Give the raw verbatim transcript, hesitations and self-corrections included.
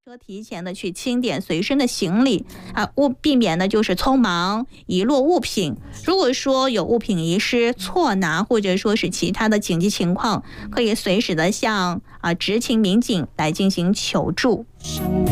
车提前的去清点随身的行李啊，物避免呢就是匆忙遗落物品。如果说有物品遗失、错拿或者说是其他的紧急情况，可以随时的向啊执勤民警来进行求助。